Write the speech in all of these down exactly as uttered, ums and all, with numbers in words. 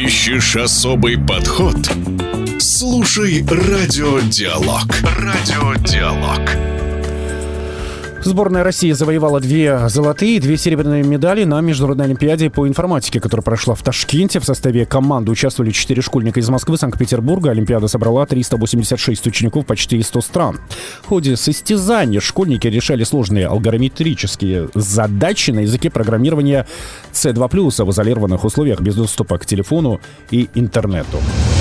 Ищешь особый подход? Слушай Радиодиалог. Радиодиалог. Сборная России завоевала две золотые и две серебряные медали на Международной олимпиаде по информатике, которая прошла в Ташкенте. В составе команды участвовали четыре школьника из Москвы, Санкт-Петербурга. Олимпиада собрала триста восемьдесят шесть учеников почти из ста стран. В ходе состязаний школьники решали сложные алгоритмические задачи на языке программирования си два плюс в изолированных условиях без доступа к телефону и интернету.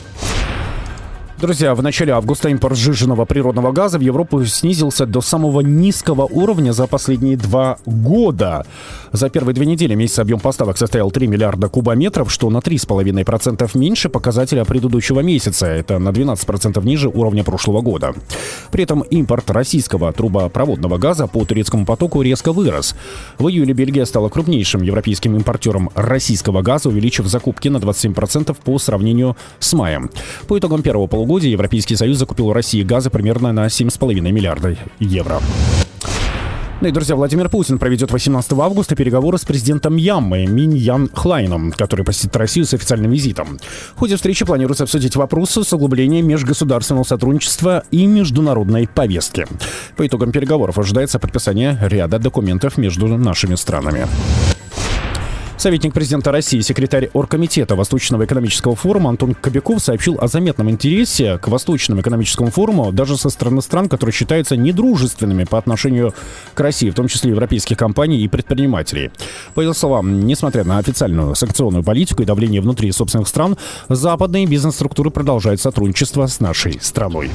Друзья, в начале августа импорт сжиженного природного газа в Европу снизился до самого низкого уровня за последние два года. За первые две недели месяца объем поставок составил три миллиарда кубометров, что на три с половиной процента меньше показателя предыдущего месяца. Это на двенадцать процентов ниже уровня прошлого года. При этом импорт российского трубопроводного газа по турецкому потоку резко вырос. В июле Бельгия стала крупнейшим европейским импортером российского газа, увеличив закупки на двадцать семь процентов по сравнению с маем. По итогам первого полугодия Европейский Союз закупил у России газа примерно на семь с половиной миллиарда евро. Ну и, друзья, Владимир Путин проведет восемнадцатого августа переговоры с президентом Мьянмы Мин Ян Хлайном, который посетит Россию с официальным визитом. В ходе встречи планируется обсудить вопросы с углублением межгосударственного сотрудничества и международной повестки. По итогам переговоров ожидается подписание ряда документов между нашими странами. Советник президента России, секретарь Оргкомитета Восточного экономического форума Антон Кобяков сообщил о заметном интересе к Восточному экономическому форуму даже со стороны стран, которые считаются недружественными по отношению к России, в том числе европейских компаний и предпринимателей. По его словам, несмотря на официальную санкционную политику и давление внутри собственных стран, западные бизнес-структуры продолжают сотрудничество с нашей страной.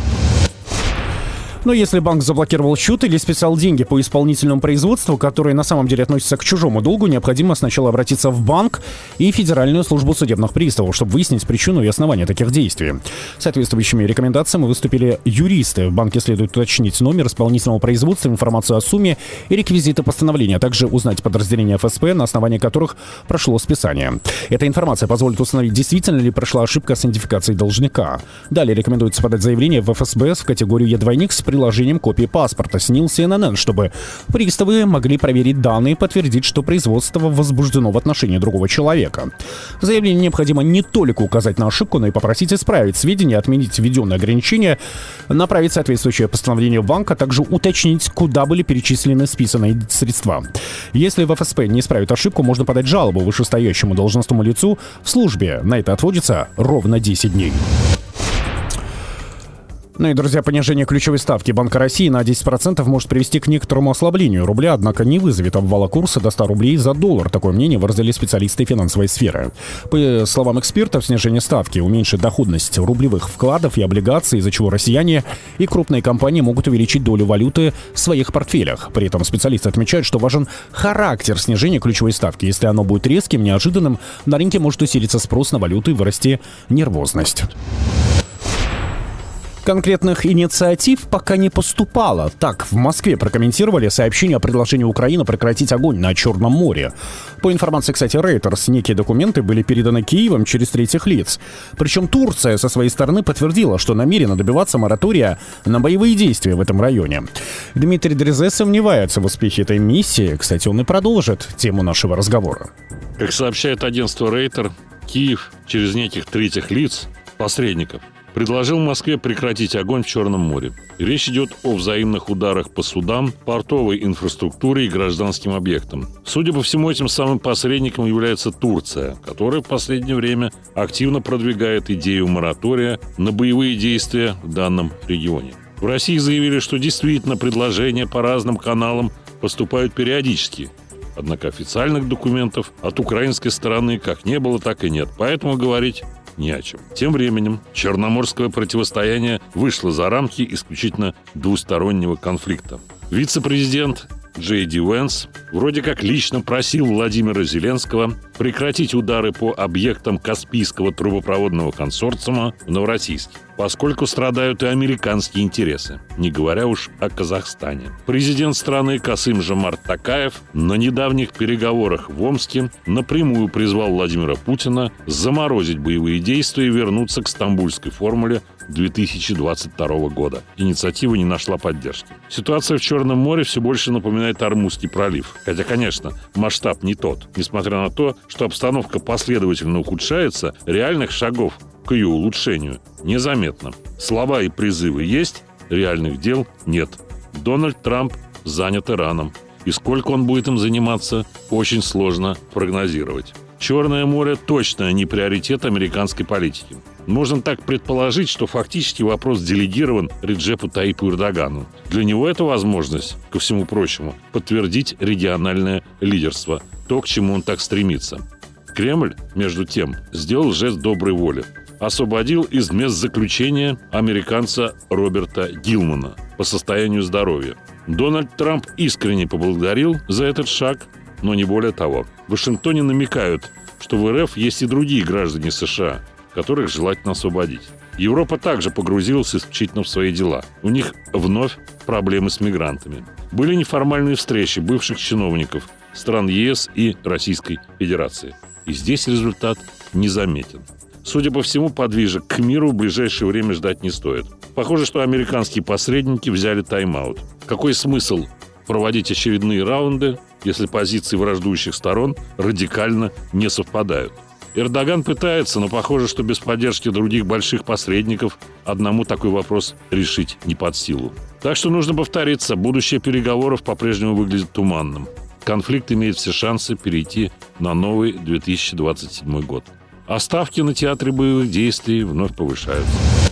Но если банк заблокировал счет или списал деньги по исполнительному производству, которые на самом деле относятся к чужому долгу, необходимо сначала обратиться в банк и Федеральную службу судебных приставов, чтобы выяснить причину и основания таких действий. Соответствующими рекомендациями выступили юристы. В банке следует уточнить номер исполнительного производства, информацию о сумме и реквизиты постановления, а также узнать подразделения эф эс пэ, на основании которых прошло списание. Эта информация позволит установить, действительно ли прошла ошибка с идентификацией должника. Далее рекомендуется подать заявление в эф эс бэ в категорию Е-двойник с приложением копии паспорта с эн эл си эн эн эн, чтобы приставы могли проверить данные и подтвердить, что производство возбуждено в отношении другого человека. В заявлении необходимо не только указать на ошибку, но и попросить исправить сведения, отменить введенные ограничения, направить соответствующее постановление в банк, а также уточнить, куда были перечислены списанные средства. Если в эф эс пэ не исправит ошибку, можно подать жалобу вышестоящему должностному лицу в службе. На это отводится ровно десять дней. Ну и, друзья, понижение ключевой ставки Банка России на десять процентов может привести к некоторому ослаблению рубля, однако не вызовет обвала курса до ста рублей за доллар. Такое мнение выразили специалисты финансовой сферы. По словам экспертов, снижение ставки уменьшит доходность рублевых вкладов и облигаций, из-за чего россияне и крупные компании могут увеличить долю валюты в своих портфелях. При этом специалисты отмечают, что важен характер снижения ключевой ставки. Если оно будет резким, неожиданным, на рынке может усилиться спрос на валюту и вырасти нервозность. Конкретных инициатив пока не поступало. Так, в Москве прокомментировали сообщение о предложении Украины прекратить огонь на Черном море. По информации, кстати, Reuters, некие документы были переданы Киевом через третьих лиц. Причем Турция со своей стороны подтвердила, что намерена добиваться моратория на боевые действия в этом районе. Дмитрий Дрезе сомневается в успехе этой миссии. Кстати, он и продолжит тему нашего разговора. Как сообщает агентство Reuters, Киев через неких третьих лиц, посредников, предложил Москве прекратить огонь в Черном море. И речь идет о взаимных ударах по судам, портовой инфраструктуре и гражданским объектам. Судя по всему, этим самым посредником является Турция, которая в последнее время активно продвигает идею моратория на боевые действия в данном регионе. В России заявили, что действительно предложения по разным каналам поступают периодически. Однако официальных документов от украинской стороны как не было, так и нет. Поэтому говорить ни о чем. Тем временем черноморское противостояние вышло за рамки исключительно двустороннего конфликта. Вице-президент Джей Ди Вэнс вроде как лично просил Владимира Зеленского прекратить удары по объектам Каспийского трубопроводного консорциума в Новороссийске, поскольку страдают и американские интересы, не говоря уж о Казахстане. Президент страны Касым-Жомарт Токаев на недавних переговорах в Омске напрямую призвал Владимира Путина заморозить боевые действия и вернуться к стамбульской формуле две тысячи двадцать второго года. Инициатива не нашла поддержки. Ситуация в Черном море все больше напоминает Ормузский пролив. Хотя, конечно, масштаб не тот. Несмотря на то, что обстановка последовательно ухудшается, реальных шагов к ее улучшению незаметно. Слова и призывы есть, реальных дел нет. Дональд Трамп занят Ираном. И сколько он будет им заниматься, очень сложно прогнозировать. Черное море точно не приоритет американской политики. Можно так предположить, что фактически вопрос делегирован Реджепу Таипу Эрдогану. Для него это возможность, ко всему прочему, подтвердить региональное лидерство, то, к чему он так стремится. Кремль, между тем, сделал жест доброй воли. Освободил из мест заключения американца Роберта Гилмана по состоянию здоровья. Дональд Трамп искренне поблагодарил за этот шаг, но не более того. В Вашингтоне намекают, что в эр эф есть и другие граждане США, которых желательно освободить. Европа также погрузилась исключительно в свои дела. У них вновь проблемы с мигрантами. Были неформальные встречи бывших чиновников стран е эс и Российской Федерации. И здесь результат незаметен. Судя по всему, подвижек к миру в ближайшее время ждать не стоит. Похоже, что американские посредники взяли тайм-аут. Какой смысл проводить очередные раунды, если позиции враждующих сторон радикально не совпадают? Эрдоган пытается, но похоже, что без поддержки других больших посредников одному такой вопрос решить не под силу. Так что нужно повториться, будущее переговоров по-прежнему выглядит туманным. Конфликт имеет все шансы перейти на новый две тысячи двадцать седьмой год. А ставки на театры боевых действий вновь повышаются.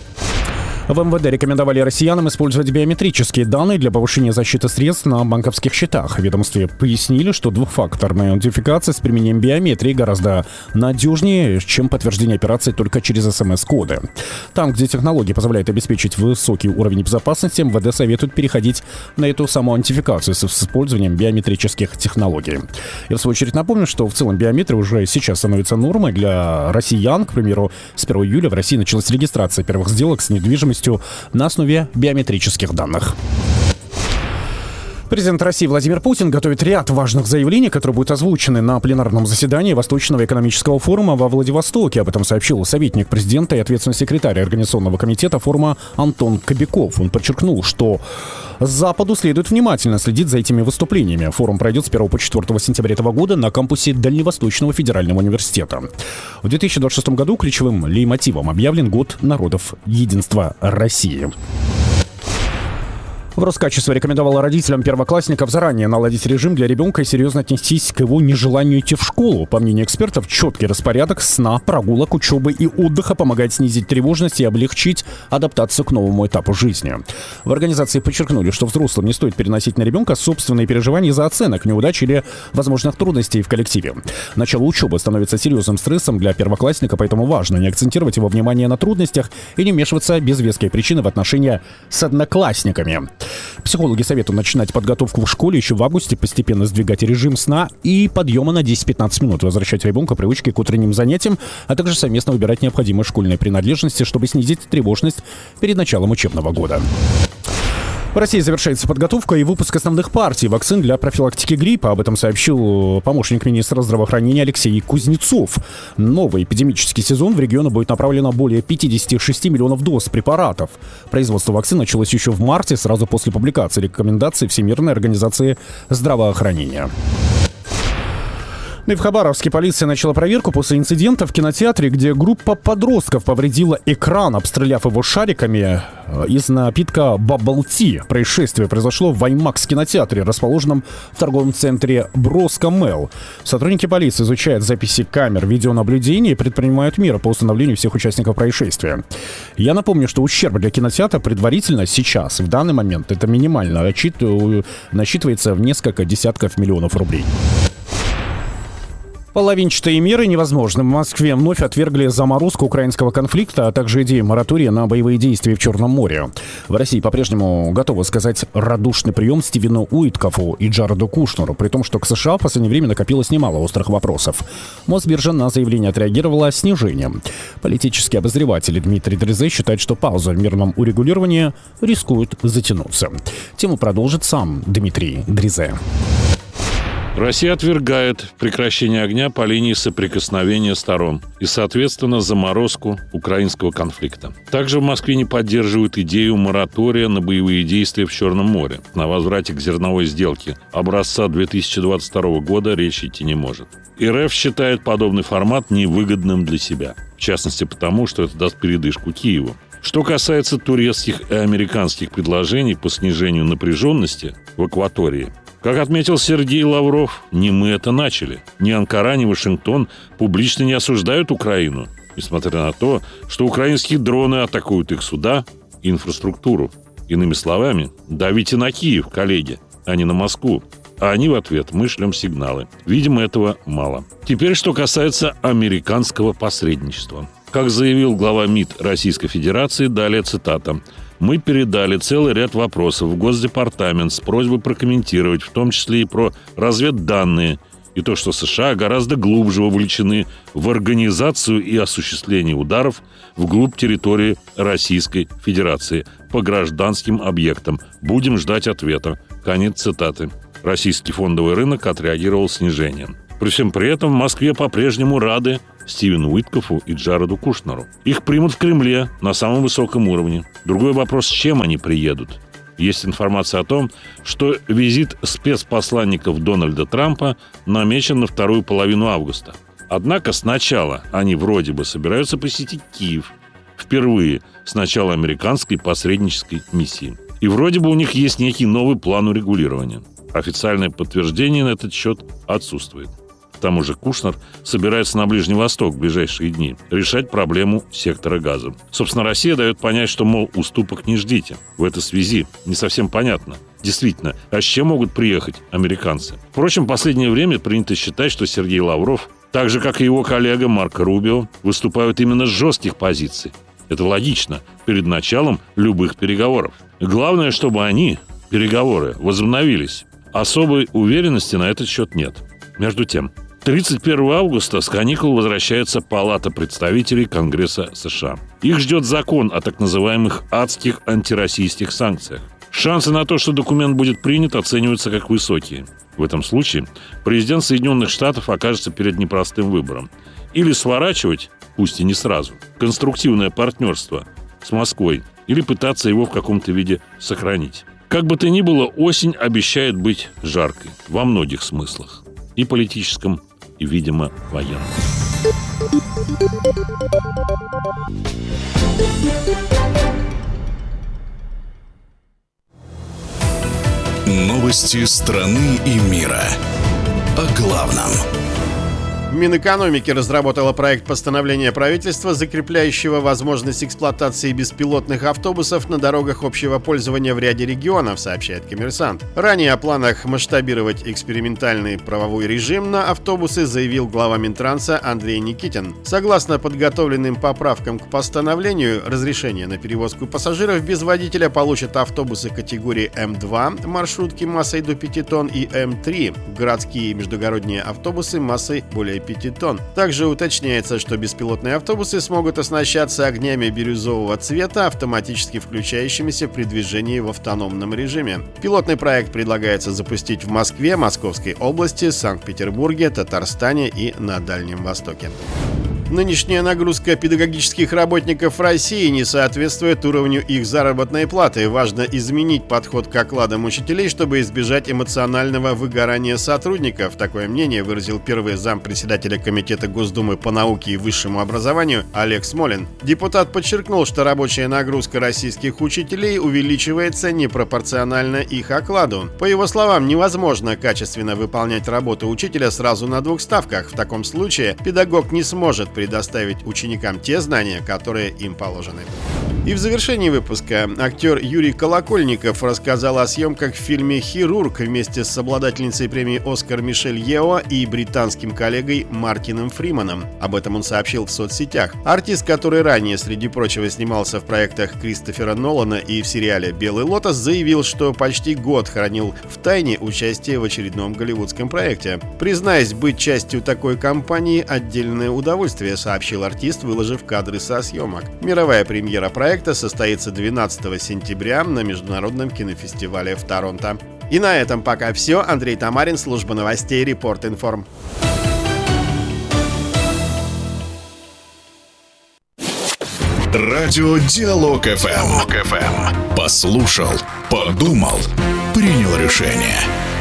В эм вэ дэ рекомендовали россиянам использовать биометрические данные для повышения защиты средств на банковских счетах. В ведомстве пояснили, что двухфакторная аутентификация с применением биометрии гораздо надежнее, чем подтверждение операций только через эс эм эс-коды. Там, где технологии позволяют обеспечить высокий уровень безопасности, эм вэ дэ советует переходить на эту самую аутентификацию с использованием биометрических технологий. Я, в свою очередь, напомню, что в целом биометрия уже сейчас становится нормой для россиян. К примеру, с первого июля в России началась регистрация первых сделок с недвижимостью на основе биометрических данных. Президент России Владимир Путин готовит ряд важных заявлений, которые будут озвучены на пленарном заседании Восточного экономического форума во Владивостоке. Об этом сообщил советник президента и ответственный секретарь Организационного комитета форума Антон Кобяков. Он подчеркнул, что Западу следует внимательно следить за этими выступлениями. Форум пройдет с первого по четвёртое сентября этого года на кампусе Дальневосточного федерального университета. В две тысячи двадцать шестом году ключевым лейтмотивом объявлен Год народов единства России. В Роскачество рекомендовало родителям первоклассников заранее наладить режим для ребенка и серьезно отнестись к его нежеланию идти в школу. По мнению экспертов, четкий распорядок сна, прогулок, учебы и отдыха помогает снизить тревожность и облегчить адаптацию к новому этапу жизни. В организации подчеркнули, что взрослым не стоит переносить на ребенка собственные переживания из-за оценок, неудач или возможных трудностей в коллективе. Начало учебы становится серьезным стрессом для первоклассника, поэтому важно не акцентировать его внимание на трудностях и не вмешиваться без веской причины в отношения с одноклассниками. Психологи советуют начинать подготовку в школе еще в августе, постепенно сдвигать режим сна и подъема на десять-пятнадцать минут, возвращать ребенка привычки к утренним занятиям, а также совместно выбирать необходимые школьные принадлежности, чтобы снизить тревожность перед началом учебного года. В России завершается подготовка и выпуск основных партий вакцин для профилактики гриппа. Об этом сообщил помощник министра здравоохранения Алексей Кузнецов. Новый эпидемический сезон в регионы будет направлено более пятьдесят шесть миллионов доз препаратов. Производство вакцин началось еще в марте, сразу после публикации рекомендаций Всемирной организации здравоохранения. Ну и в Хабаровске полиция начала проверку после инцидента в кинотеатре, где группа подростков повредила экран, обстреляв его шариками из напитка Bubble Tea. Происшествие произошло в IMAX кинотеатре, расположенном в торговом центре Броско-Мэл. Сотрудники полиции изучают записи камер видеонаблюдения и предпринимают меры по установлению всех участников происшествия. Я напомню, что ущерб для кинотеатра предварительно сейчас, в данный момент, это минимально, насчитывается в несколько десятков миллионов рублей. Половинчатые меры невозможны. В Москве вновь отвергли заморозку украинского конфликта, а также идею моратория на боевые действия в Черном море. В России по-прежнему готовы сказать радушный прием Стивену Уиткофу и Джареду Кушнеру, при том, что к США в последнее время накопилось немало острых вопросов. Мосбиржа на заявление отреагировала снижением. Политический обозреватель Дмитрий Дрезе считает, что пауза в мирном урегулировании рискует затянуться. Тему продолжит сам Дмитрий Дрезе. Россия отвергает прекращение огня по линии соприкосновения сторон и, соответственно, заморозку украинского конфликта. Также в Москве не поддерживают идею моратория на боевые действия в Черном море. На возврате к зерновой сделке образца две тысячи двадцать второго года речь идти не может. РФ считает подобный формат невыгодным для себя. В частности, потому, что это даст передышку Киеву. Что касается турецких и американских предложений по снижению напряженности в акватории, как отметил Сергей Лавров, не мы это начали. Ни Анкара, ни Вашингтон публично не осуждают Украину, несмотря на то, что украинские дроны атакуют их суда и инфраструктуру. Иными словами, давите на Киев, коллеги, а не на Москву. А они в ответ: мы шлем сигналы. Видимо, этого мало. Теперь, что касается американского посредничества. Как заявил глава МИД Российской Федерации, далее цитата: «Мы передали целый ряд вопросов в Госдепартамент с просьбой прокомментировать, в том числе и про разведданные, и то, что США гораздо глубже вовлечены в организацию и осуществление ударов вглубь территории Российской Федерации по гражданским объектам. Будем ждать ответа». Конец цитаты. Российский фондовый рынок отреагировал снижением. При всем при этом в Москве по-прежнему рады Стивену Уиткофу и Джареду Кушнеру. Их примут в Кремле на самом высоком уровне. Другой вопрос, с чем они приедут. Есть информация о том, что визит спецпосланников Дональда Трампа намечен на вторую половину августа. Однако сначала они вроде бы собираются посетить Киев. Впервые с начала американской посреднической миссии. И вроде бы у них есть некий новый план урегулирования. Официальное подтверждение на этот счет отсутствует. К тому же Кушнер собирается на Ближний Восток в ближайшие дни решать проблему сектора газа. Собственно, Россия дает понять, что, мол, уступок не ждите. В этой связи не совсем понятно. Действительно, а с чем могут приехать американцы? Впрочем, в последнее время принято считать, что Сергей Лавров, так же, как и его коллега Марко Рубио, выступают именно с жестких позиций. Это логично перед началом любых переговоров. Главное, чтобы они, переговоры, возобновились. Особой уверенности на этот счет нет. Между тем, тридцать первого августа с каникул возвращается Палата представителей Конгресса США. Их ждет закон о так называемых адских антироссийских санкциях. Шансы на то, что документ будет принят, оцениваются как высокие. В этом случае президент Соединенных Штатов окажется перед непростым выбором. Или сворачивать, пусть и не сразу, конструктивное партнерство с Москвой, или пытаться его в каком-то виде сохранить. Как бы то ни было, осень обещает быть жаркой во многих смыслах. И политическом, и, видимо, военном. Новости страны и мира. О главном. Минэкономики разработала проект постановления правительства, закрепляющего возможность эксплуатации беспилотных автобусов на дорогах общего пользования в ряде регионов, сообщает «Коммерсант». Ранее о планах масштабировать экспериментальный правовой режим на автобусы заявил глава Минтранса Андрей Никитин. Согласно подготовленным поправкам к постановлению, разрешение на перевозку пассажиров без водителя получат автобусы категории эм два, маршрутки массой до пяти тонн, и эм три, городские и междугородние автобусы массой более пяти тонн. Также уточняется, что беспилотные автобусы смогут оснащаться огнями бирюзового цвета, автоматически включающимися при движении в автономном режиме. Пилотный проект предлагается запустить в Москве, Московской области, Санкт-Петербурге, Татарстане и на Дальнем Востоке. Нынешняя нагрузка педагогических работников в России не соответствует уровню их заработной платы. Важно изменить подход к окладам учителей, чтобы избежать эмоционального выгорания сотрудников. Такое мнение выразил первый зампредседателя Комитета Госдумы по науке и высшему образованию Олег Смолин. Депутат подчеркнул, что рабочая нагрузка российских учителей увеличивается непропорционально их окладу. По его словам, невозможно качественно выполнять работу учителя сразу на двух ставках. В таком случае педагог не сможет предоставить ученикам те знания, которые им положены. И в завершении выпуска актер Юрий Колокольников рассказал о съемках в фильме «Хирург» вместе с обладательницей премии «Оскар» Мишель Ео и британским коллегой Мартином Фриманом. Об этом он сообщил в соцсетях. Артист, который ранее, среди прочего, снимался в проектах Кристофера Нолана и в сериале «Белый лотос», заявил, что почти год хранил в тайне участие в очередном голливудском проекте. «Признаюсь, быть частью такой компании – отдельное удовольствие», сообщил артист, выложив кадры со съемок. Мировая премьера проекта состоится двенадцатого сентября на Международном кинофестивале в Торонто. И на этом пока все. Андрей Тамарин, служба новостей, Репорт Информ. Радио Диалог эф эм. Послушал, подумал, принял решение.